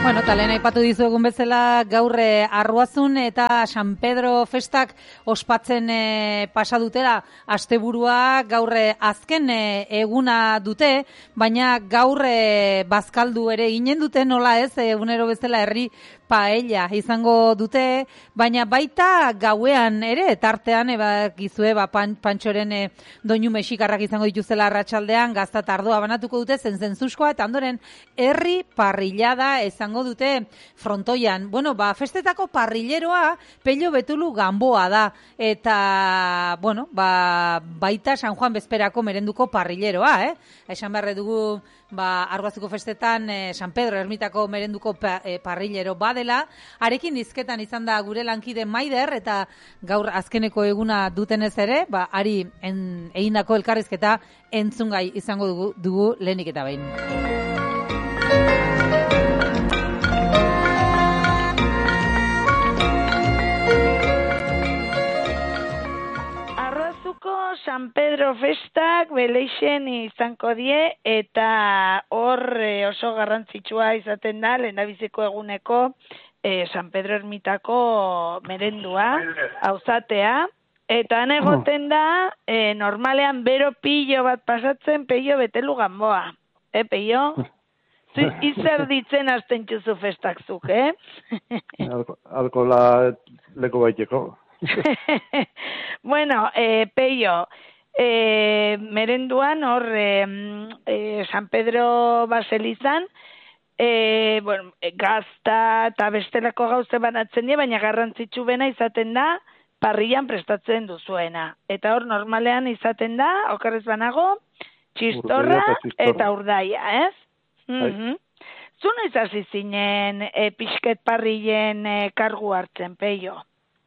Bueno, talen aipatu dizuegun bezala gaur Arruazun eta San Pedro festak ospatzen pasa dutela. Asteburua gaur azken eguna dute, baina gaur bazkaldu ere ginen dute, nola ez, egunero bezala herri paella izango dute, baina baita gauean ere, tartean, gizue, Pantxoren doinu mexikarrak izango dituzela arratsaldean, gazta eta ardoa banatuko dute, zentzuzkoa, eta ondoren herri parrillada izango dute frontoian. Bueno, festetako parrilleroa Pello Betulu Gamboa da, eta, bueno, baita San Juan bezperako merenduko parrilleroa, Esan beharre dugu, Arbazuko festetan San Pedro ermitako merenduko parrillero badela. Arekin dizketan izan da gure lankide Maider, eta gaur azkeneko eguna dutenez ere, ari egindako elkarrizketa entzungai izango dugu lehenik eta behin. San Pedro festak beleixen izanko die, eta hor oso garrantzitsua izaten da lehendabiziko eguneko San Pedro ermitako merendua, auzatea, eta han egoten da normalean bero pillo bat pasatzen Pello Betulu Gamboa. Pello? Izer ditzen azten txuzu festak zuk, Alkola leku baiteko. Bueno, Pello, merenduan hor San Pedro baselizan, gazta eta bestelako gauze banatzen die, baina garrantzitsu bena izaten da parrillan prestatzen duzuena. Eta hor normalean izaten da, okerrez banago, txistorra eta urdaia, ez? Zu noiz hasi zinen pixket parrillen kargu hartzen, Pello?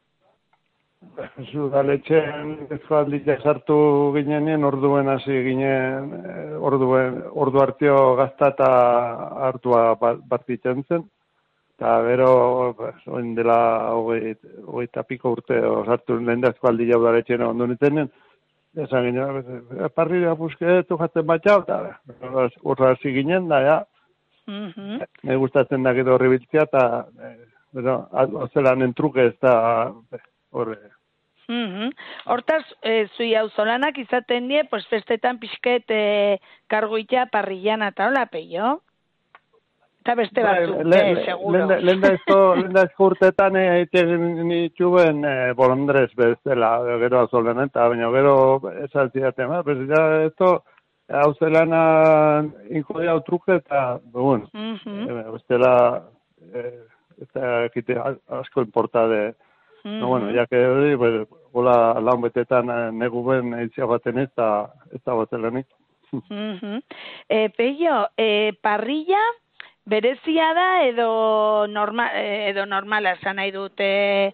Udaletxean ezkoaldia sartu ginenean, orduen hasi ginen, ordu hartio gazta eta hartua partitzen zen. Eta gero, oin dela hogeita piko urte, sartu lehen da ezkoaldia udaletxean ondo nitenen, esan ginen, parrilla busketu jatzen batxau, eta horra hasi ginen, da, ja. Me gustatzen da gero horri biltzea, eta ozelan entruke ez da horre. Hortaz, zui auzolanak izaten die, festetan pixket karguitea parrillan eta hola, Pello? Eta beste batzuk, seguro. Lehen da ezko urtetan egiten nituen bolondrez bezala, gero auzolanen, eta baina gero esan zidaten, esto auzelana inkodia utruke eta, bueno, bestela ekite asko importa de. No, bueno, ya que hori, hola laun betetan negu ben eitzia baten ez da batelenik. Pello, parrilla berezia da edo normala esan nahi dute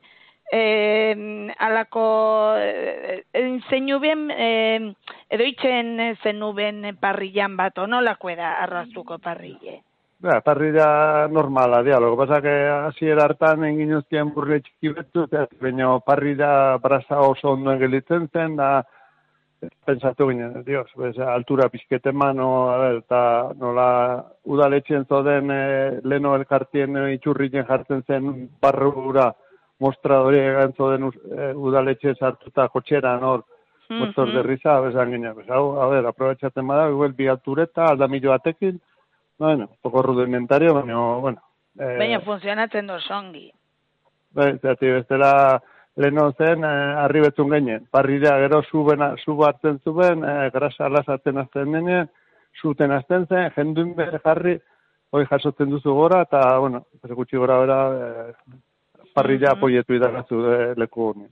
alako zeinu ben edo itxen zenu ben parrillan bat, nolako da Arrazuko parrille? Parrilla normala, dia. Lo que pasa que hasiera hartan enginoztien burle txiki betzu, baina parrilla brasa oso ondoen gelitzen zen, da pensatu ginen, Dios, altura pizketen mano, eta nola udaletxen zoden leno elkartien itxurrien jartzen zen barrura mostradori egan zoden udaletxe sartuta kotxeran hor, motor de risa, besan ginen, aprobetxatzen bada, igual bi altureta, aldamillo batekin, bueno, poco rudimentario, bueno. Baina funtzionatzen dozongi. Bestela leheno zen, arribetzun ginen. Parrilla gero su hartzen zuen, grasa alazatzen azten denean, zuten azten zen, jendun bere jarri, hori jasotzen duzu gora, eta, bueno, gutxi gora bera, parrilla apoietu idagazu leku honen.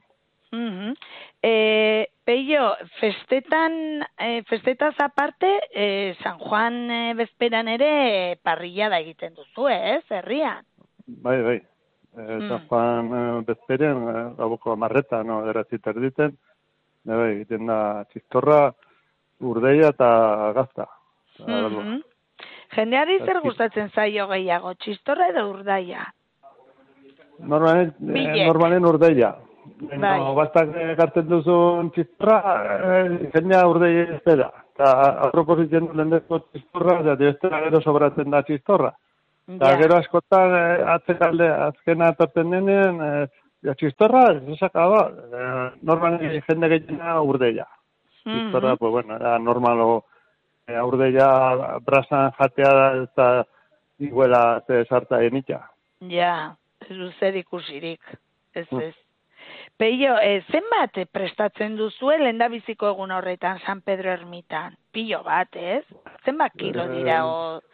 Pello, festetaz aparte, San Juan bezperan ere parrillada egiten duzu, ez, herrian? Bai. San Juan bezperen, gauko amarreta, eratzita erditen, egiten da txistorra, urdeia eta gazta. Jendeari zer gustatzen zaio gehiago, txistorra edo urdaia? Normalen urdeia. No, bastak gartzen duzun txistorra, jendea urdeia espera. Eta apropositzen lendezko txistorra, eta bestela gero sobratzen da txistorra. Eta gero askotan azkena atorten denean, txistorra, ez akaba, normalen jende gehiena urdeia. Txistorra, pues bueno, era normalo, urdeia brazan jatea eta iguela sarta enitxa. Ja, ez du zer ikusirik, ez. Peio, zenbat prestatzen duzue lehendabiziko egun horretan San Pedro Ermitan? Pilo bat, ez? Zenbat kilo dira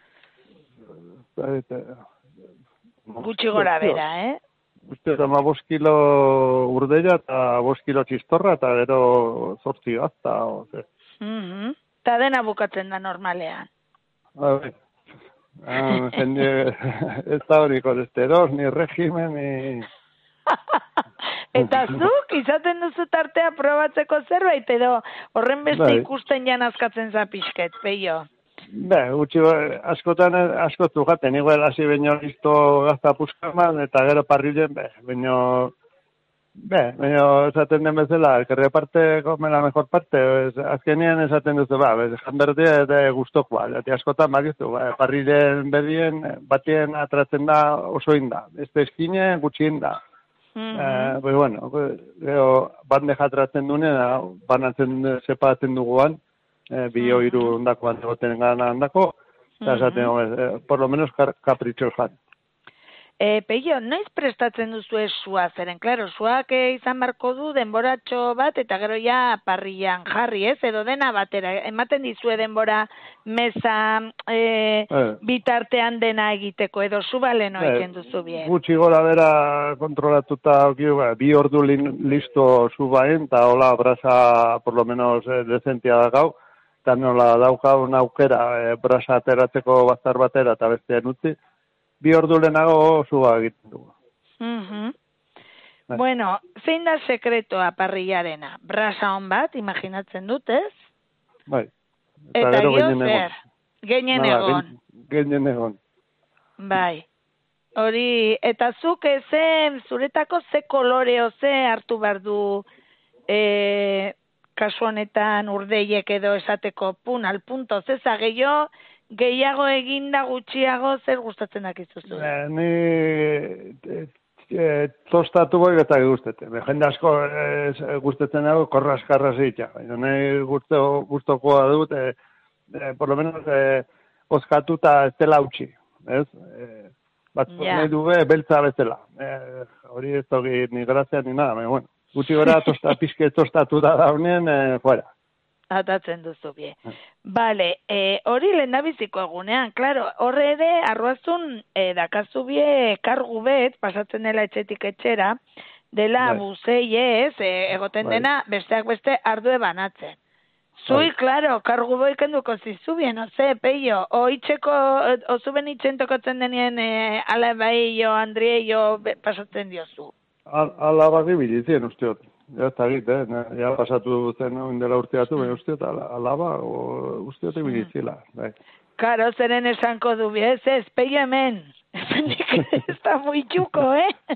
gutxi gora bera, Uste, 5 kilo urdeia eta 5 kilo txistorra eta gero 8 gazta. Eta dena bukatzen da normalean. Jende, ez da hori kolesterol, ni regimen, ni... Eta zuk, izaten duzu tartea probatzeko zerbait, edo horren beste ikusten jan azkatzen zapisket, Peio? Gutxi, askotan askotu jaten, igual hasi baino listo gazta puskaman, eta gero parrilen, baino esaten den bezala, que reparte come la mejor parte, azkenean esaten duzu, jan berdia eta guztokoa, eta askotan bakizu, parrilen berdien, batien atratzen da oso inda, ez eskine gutxien da. Pues bueno, gero bandeja atratzen dunen, banatzen separatzen duguan, bio hiru ondakoan egoten gana handako, eta esaten, por lo menos kapritxos jan. Peio, noiz prestatzen duzu sua, zeren, klaro, suak izan barko du denboratxo bat, eta gero ja parrilan jarri, ez? Edo dena batera, ematen dizue denbora meza bitartean dena egiteko, edo zu baleno egiten duzu bien? Gutxi gora bera kontrolatuta, 2 ordu listo zu baen, eta hola brasa, por lo menos, dezentia da gau, eta nola daukau aukera brasa ateratzeko bazar batera eta bestean utzi, 2 ordu lehenago zuba egiten dugu. Bueno, zein da sekretoa parrillarena? Brasa hon bat, imaginatzen dut, ez? Bai. Eta gio zer? Geinen egon. Geinen egon. Bai. Hori, eta zuk ezen zuretako ze koloreo ze hartu behar du kasu honetan urdeiek edo esateko al punto, zeza gehiago eginda gutxiago zer gustatzen dakizuzu? Ni tostatu boi eta guztetzen. Jende asko gustatzen dago korraskarra zeitza. Ni gustokoa dut, por lo menos oskatuta ez dela utzi. Ez? Batzuk nahi dube beltza bezala. Hori ez toki ni grazia ni nada, bueno. Gutxi gora pizke tostatu da daunen, fuera. Atatzen duzu bie. Bale, hori lehendabiziko egunean, klaro, horre ere arruazun dakazu bie kargu bet, pasatzen dela etxetik etxera, dela buzei ez, egoten dena besteak beste ardue banatzen. Zui, klaro, kargu boi kenduko zizu bien, oze, Peio, ozuben itxen tokatzen denien ala bai jo, Andrie jo pasatzen diozu. Ala bagi bilizien usteot. Ja, eta ja pasatu zen dela urteatu, baina usteot, alaba, usteot ebilitzila. Karo, zeren esanko du, ez, Peio hemen. Ez da muy txuko,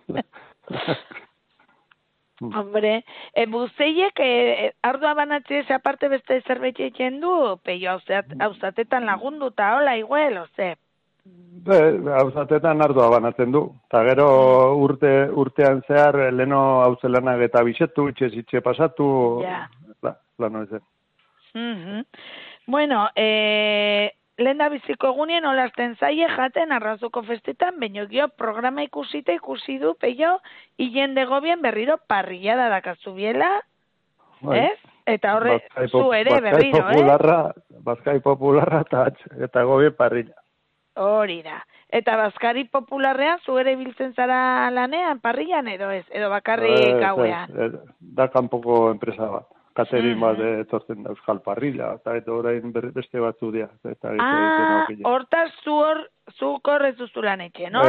Hombre, buzeiek ardua banatzi eze aparte beste zerbait egiten du, Peio hauzatetan lagundu eta hola igual, oze. Hauzatetan ardua banatzen du. Eta gero urtean zehar leno hauzelanak eta bisetu, itxe pasatu, plano ezen. Bueno, lehen da biziko egunien olazten zaie jaten arrazuko festetan, baino gio programa ikusi du, Peio, hilende gobien berriro parrillada dakazu biela, ez? Eta horre, zu ere berriro, Bazkai popularra eta gobien parrilla. Hori da. Eta Bazkari popularrean zu ere biltzen zara lanean, parrillan edo ez? Edo bakarrik gauean? Da kanpoko enpresa bat. Katerin bat etortzen da Euskal Parrilla, eta orain beste batzu dira. Hortaz zu korrez duzu lan etxe, no?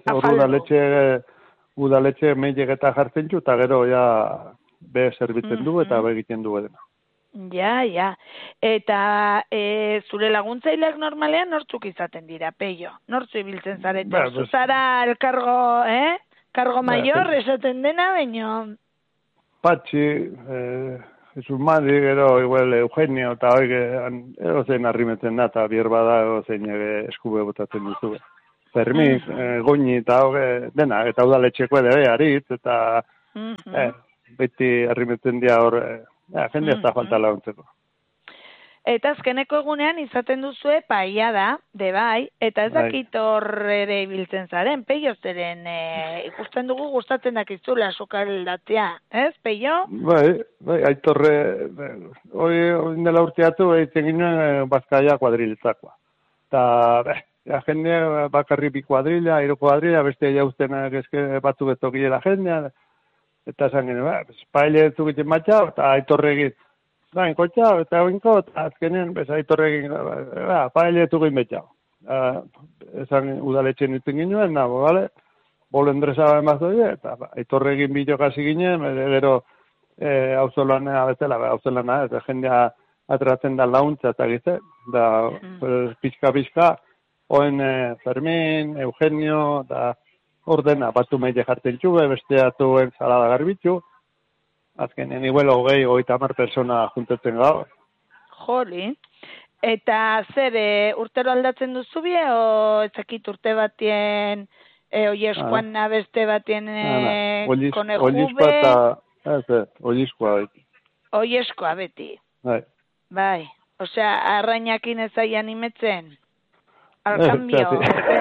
Udaletxe meiek eta jartzen zu, eta gero ja be zerbitzen du eta be egiten du edena. Ja. Eta zure laguntzaileak normalean nortzuk izaten dira, Peio? Nortzu ibiltzen zarete? Zuzara el kargo mayor esaten dena, baino? Patxi, Jesus Madi, gero, igual, Eugenio, eta egozein arrimetzen da, eta bierba da, egozein eskube botatzen duzu. Fermi, goñi eta dena, eta udaletxeko ere aritz, eta beti herrimetzen dira hor, jende ez da falta laguntzeko. Eta azkeneko egunean izaten duzue paiada, de bai, eta ez dakit hor ere ibiltzen zaren, Peio, zeren ikusten dugu gustatzen dakizula sukaldatzea, ez, Peio? Bai, aitorre, hori dela urteatu, egiten ginen Bazkaia kuadriltzakoa. Eta jende bakarri bi kuadrilla, hiru kuadrilla, beste jauztenak eske batzu betokiela jendea, eta esan ginen, paile zugiten batxau, eta aitorre egin, kotxau, eta oinko, eta azkenen, aitorre egin, paile zugin betxau. Esan udaletxen ditzen ginen, bale? Bolendresa emazoi, eta aitorre egin bideo kasi ginen, gero auzolana betela, auzolana, eta jendea atratzen da launtza, eta gizte, da pixka, oen Fermin, Eugenio, da ordena, batu meide jartzen txube, besteatuen salada garbitzu, azkenen igual 20-30 persona juntetzen gau. Joli, eta zer, urtero aldatzen duzu bie, o ezakit urte batien, oieskoan beste batien konejube? Oieskoa beti. Oieskoa beti. Bai, osea, arrainakin ezaian imetzen? Al cambio.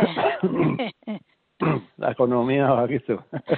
La ekonomia bakizu.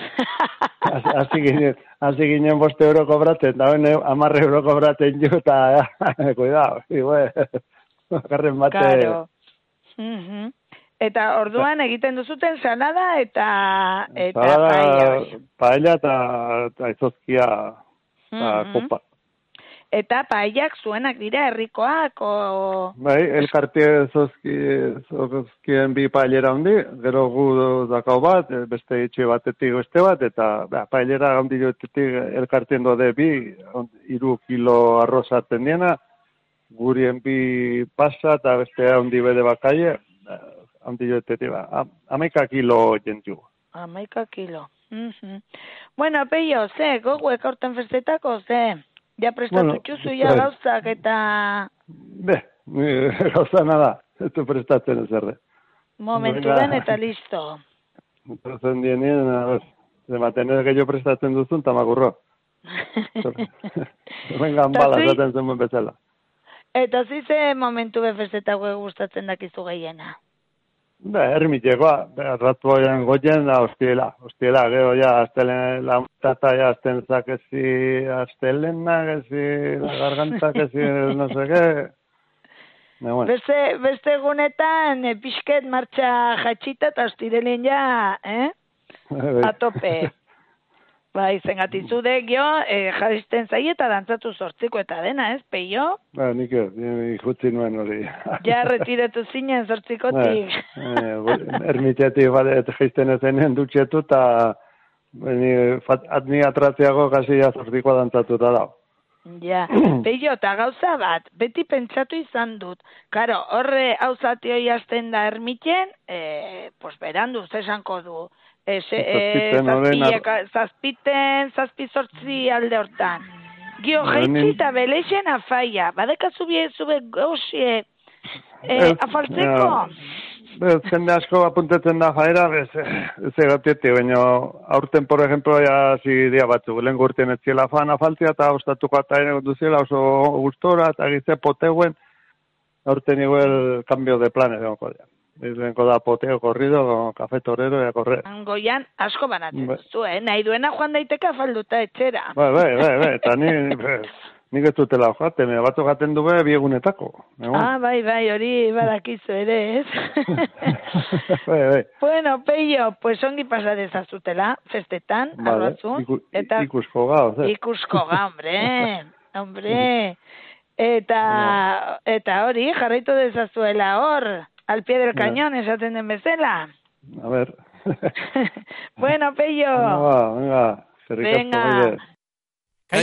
Hasi ginen 5 euro kobraten, da 10 euro kobraten jo, eta cuidado, bakarren bate. Claro. Eta orduan egiten duzuten salada eta paella. Paella eta izozkia kopa. Eta paellak zuenak dira herrikoak, o... Bai, elkartie zozkien bi paellera handi, gero gu dakau bat, beste etxe batetik beste bat, eta paellera handi joetetik elkartien dode bi, 3 kilo arroz hartzen diena, gurien bi pasa eta beste handi bede bakaie, handi joetetik, 11 kilo jentu. 11 kilo. Bueno, Peio, ze, goguek aurten festetako, ze? Ja prestatu txuzu, gauzak eta... Gauza nada, ez du prestatzen ezerde. Momentu den eta listo. Prestatzen dienien, zematen ez gehiago prestatzen duzun, tamagurro. Vengan bala, zaten zen bezala. Eta zize momentu befestetako gustatzen dakizu gehiena? Ermitekoa, ratuagoan goien da hostiela, gero ja, aztelen la mutata ja, azten zakezi, aztelena, gezi, la garganta, gezi, no sé qué. Beste egunetan, pixket martxa jatxita, eta hostirelen ja, a tope. Bai, zengatitzude, gio, jarizten zai eta dantzatu 8 eta dena, ez, Peio? Nik jutzi nuen hori. Ja, retiratu zinen 8-tik. Ermitetik jaizten ezenen dutxetu, eta ni atratzeago kasi ja 8 dantzatuta da. Ja, Peio, eta gauza bat, beti pentsatu izan dut. Karo, horre hauzati hoi hasten da ermiten, pues berandu, zesanko du. Zazpizortzi alde hortan. Gio, jaitzi eta beleixen afaia. Badeka zube goxie afaltzeko? Jende asko apuntetzen da jaera, ez egatietik, baina aurten, por ejemplo, ya si dia batzuk, lehen gurtien etziela fan afaltzia, eta ostatuko eta duzela oso gustora, eta gizte poteguen, aurten igual cambio de planes, Denko da poteo corrido, café torero y a correr. Goian asko banatzen duzu, nahi duena joan daiteke afalduta etxera. Bai, eta nik ez dutela joaten, batzuk jaten du biegunetako. Bai, hori badakizu ere, ez? Bai. Bueno, Peio, pues ongi pasa dezazutela, festetan, arratzun. Ikusko ga, Ikusko ga, hombre. Eta hori, jarraitu dezazuela hor. Al pie del cañón, esaten den bezala. A ver. Bueno, Peio. Venga. Venga.